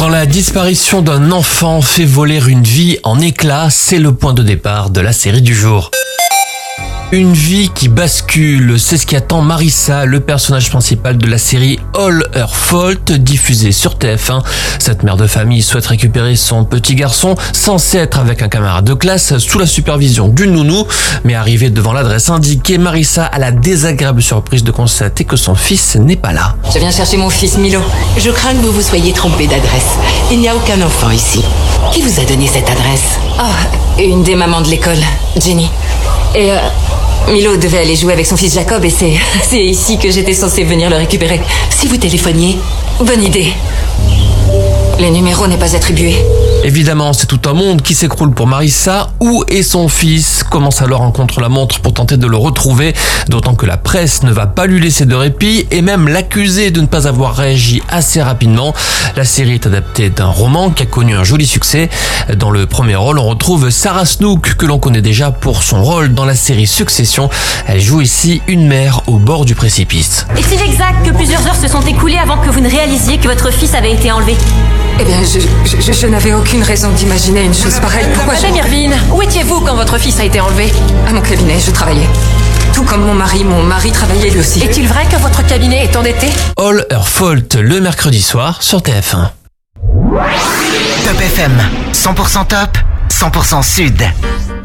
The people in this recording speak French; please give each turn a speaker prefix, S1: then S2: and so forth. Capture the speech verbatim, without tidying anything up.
S1: Quand la disparition d'un enfant fait voler une vie en éclats, c'est le point de départ de la série du jour. Une vie qui bascule, c'est ce qui attend Marissa, le personnage principal de la série All Her Fault, diffusée sur T F un. Cette mère de famille souhaite récupérer son petit garçon, censé être avec un camarade de classe, sous la supervision d'une nounou. Mais arrivée devant l'adresse indiquée, Marissa a la désagréable surprise de constater que son fils n'est pas là.
S2: Je viens chercher mon fils Milo.
S3: Je crains que vous vous soyez trompé d'adresse. Il n'y a aucun enfant ici. Qui vous a donné cette adresse?
S2: Oh, une des mamans de l'école, Jenny. Et euh, Milo devait aller jouer avec son fils Jacob et c'est, c'est ici que j'étais censée venir le récupérer.
S3: Si vous téléphoniez?
S2: Bonne idée. Le numéro n'est pas attribué.
S1: Évidemment, c'est tout un monde qui s'écroule pour Marissa. Où est son fils? Commence alors un contre-la-montre pour tenter de le retrouver, d'autant que la presse ne va pas lui laisser de répit et même l'accuser de ne pas avoir réagi assez rapidement. La série est adaptée d'un roman qui a connu un joli succès. Dans le premier rôle, on retrouve Sarah Snook, que l'on connaît déjà pour son rôle dans la série Succession. Elle joue ici une mère au bord du précipice.
S4: Est-il exact que plusieurs heures se sont écoulées avant que vous ne réalisiez que votre fils avait été enlevé?
S2: Eh bien, je, je, je n'avais aucune raison d'imaginer une chose pareille. Pourquoi je...
S4: Madame Irvine, où étiez-vous quand votre fils a été enlevé?
S2: À mon cabinet, je travaillais. Tout comme mon mari, mon mari travaillait lui aussi.
S4: Est-il vrai que votre cabinet est endetté?
S1: All Her Fault, le mercredi soir sur T F un.
S5: Top F M, cent pour cent top, cent pour cent sud.